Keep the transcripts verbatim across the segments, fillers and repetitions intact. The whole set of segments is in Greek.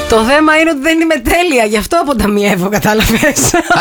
Το θέμα είναι ότι δεν είμαι τέλεια, γι' αυτό αποταμιεύω, κατάλαβες.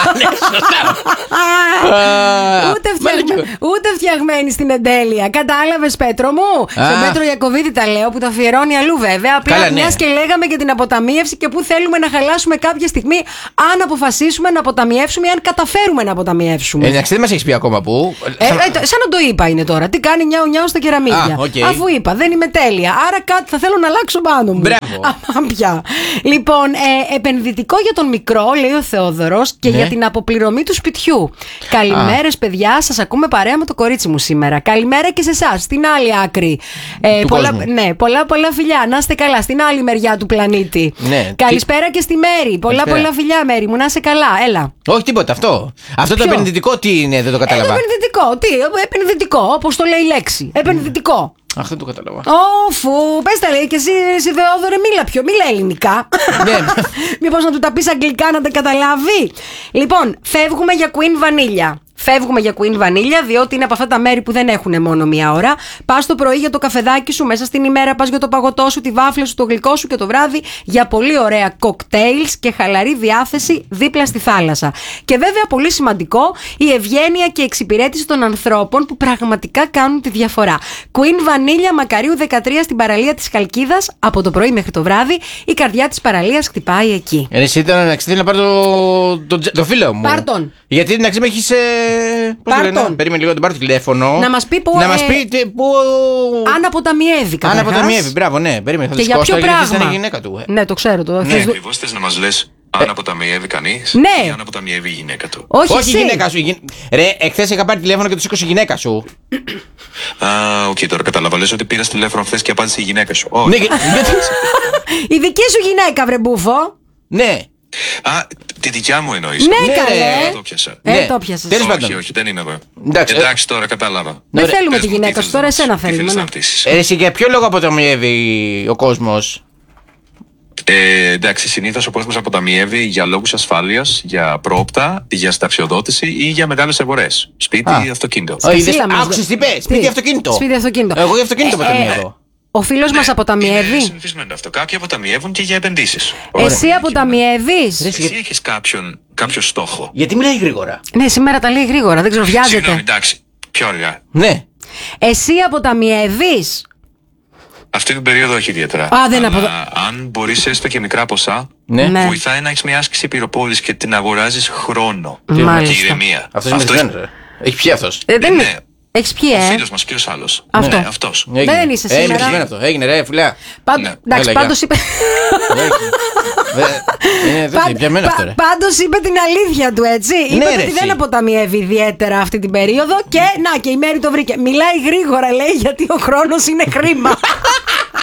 Ούτε, φτιαγme... Ούτε φτιαγμένη στην εντέλεια. Κατάλαβες, Πέτρο μου. Στον Πέτρο Ιακωβίδη τα λέω, που το αφιερώνει αλλού βέβαια. Απλά μιας και λέγαμε για την αποταμίευση και πού θέλουμε να χαλάσουμε κάποια στιγμή, αν αποφασίσουμε να αποταμιεύσουμε ή αν καταφέρουμε να αποταμιεύσουμε. Εντάξει, δεν μας έχεις πει ακόμα πού. Ε, σαν... Ε, σαν να το είπα είναι τώρα. Τι κάνει νιάου νιάου στα κεραμίδια. Ah, okay. Αφού είπα, δεν είμαι τέλεια. Άρα κάτι θα θέλω να αλλάξω πάνω μου. Μπράβο. Πια. Λοιπόν, ε, επενδυτικό για τον μικρό, λέει ο Θεόδωρος, και ναι. για την αποπληρωμή του σπιτιού. Καλημέρες, παιδιά. Σας ακούμε παρέα με το κορίτσι μου σήμερα. Καλημέρα και σε εσάς, στην άλλη άκρη. Ε, πολλά, ναι, πολλά πολλά φιλιά. Να είστε καλά, στην άλλη μεριά του πλανήτη. Ναι. Καλησπέρα και στη Μέρη. Πολλά Καλησπέρα. πολλά φιλιά, Μέρη μου. Να είστε καλά, έλα. Όχι τίποτα, αυτό. Αυτό Ποιο? Το επενδυτικό τι είναι, δεν το κατάλαβα. Ε, το επενδυτικό, τι, επενδυτικό, όπως το λέει η λέξη. Επενδυτικό. Αχ, δεν το κατάλαβα. Όφου, πες τα λέει και εσύ, εσύ Θεόδωρε, μίλα πιο, μίλα ελληνικά. Ναι. Μήπως να του τα πεις αγγλικά να τα καταλάβει. Λοιπόν, φεύγουμε για Queen Vanilla. Φεύγουμε για Queen Vanilla, διότι είναι από αυτά τα μέρη που δεν έχουν μόνο μία ώρα. Πας το πρωί για το καφεδάκι σου, μέσα στην ημέρα πας για το παγωτό σου, τη βάφλα σου, το γλυκό σου, και το βράδυ για πολύ ωραία κοκτέιλς και χαλαρή διάθεση δίπλα στη θάλασσα. Και βέβαια πολύ σημαντικό, η ευγένεια και εξυπηρέτηση των ανθρώπων που πραγματικά κάνουν τη διαφορά. Queen Vanilla, Μακαρίου δεκατρία, στην παραλία της Χαλκίδας, από το πρωί μέχρι το βράδυ. Η καρδιά της παραλίας χτυπάει εκεί. Ε, εσύ ήταν να ξέρει να πάρει το, το, το, το φίλο μου. Πάρ' τον. Γιατί να ξέρει, έχει. Πώς λένε, περίμενε λίγο, τον πάρω το τηλέφωνο. Να μας πει που. Να μας πει τε, που... Αν αποταμιεύει, καταρχάς. Αν αποταμιεύει, μπράβο, ναι, περίμενε. Θα και για ποιο πράγμα. Γιατί είναι η γυναίκα του. Ε. Ναι, το ξέρω. Το ναι, ακριβώς θες να μας λες αν αποταμιεύει κανείς, ναι. ή αν αποταμιεύει η γυναίκα του. Όχι, Όχι η γυναίκα σου. Γι... Ρε, εχθές είχα πάρει τηλέφωνο και του σήκωσε η γυναίκα σου. Α, οκ, okay, τώρα κατάλαβα. Λες ότι πήρας τηλέφωνο χθες και απάντησε η γυναίκα σου. Oh, ναι, η δική σου γυναίκα, βρε μπούφο. Ναι. Α, τη δικιά μου εννοείς. Ναι, καλέ. Το πιάσα. Ε, το πιάσα. Όχι, όχι, δεν είναι εδώ. Εντάξει, εντάξει τώρα κατάλαβα. Δεν θέλουμε τη γυναίκα σου, τώρα εσένα θέλουμε. Εσύ για ποιο λόγο αποταμιεύει ο κόσμος? Ε, εντάξει, συνήθως ο κόσμος αποταμιεύει για λόγους ασφάλειας, για προόπτα, για σταξιοδότηση ή για μεγάλες αγορές. Σπίτι ή αυτοκίνητο. Άκουσες τι είπε, σπίτι αυτοκίνητο. Σπίτι αυτοκίνητο. Εγώ για αυτοκίνητο αποταμιεύω. Ο φίλος ναι, μας αποταμιεύει. Είναι συνηθισμένο αυτό. Κάποιοι αποταμιεύουν και για επενδύσεις. Εσύ αποταμιεύεις? Εσύ για... έχεις κάποιον, κάποιο στόχο. Γιατί μιλάει γρήγορα? Ναι, σήμερα τα λέει γρήγορα, δεν ξέρω, βιάζεται. Συγγνώμη, εντάξει, πιο αργά. Ναι. Εσύ αποταμιεύεις? Αυτή την περίοδο όχι ιδιαίτερα. Α, δεν αποδο... αν μπορείς έστω και μικρά ποσά, ναι. Ναι. βοηθάει να έχεις μια άσκηση πυροπόλης και την αγοράζεις χρόνο. Μάλιστα. Και ηρεμία. Αυτός είναι μετρημένος. Έχει πιει αυτός. Ε, δεν είναι. είναι. Έχεις πιει, ε? Ο φίλος μας, ποιος άλλος? Αυτό. Ναι, αυτός. Έγινε. Δεν είσαι σήμερα. Έγινε αυτό. Έγινε ρε φιλιά. Πάντ... Ναι. Εντάξει, Έλα, πάντως είπε... ε, δεν είναι πιαμένο αυτό, ρε. Πάντως είπε την αλήθεια του, έτσι. Ναι, είπε ρε, ότι εσύ. δεν αποταμιεύει ιδιαίτερα αυτή την περίοδο. Και να, και η Μέρη το βρήκε. Μιλάει γρήγορα, λέει, γιατί ο χρόνος είναι χρήμα.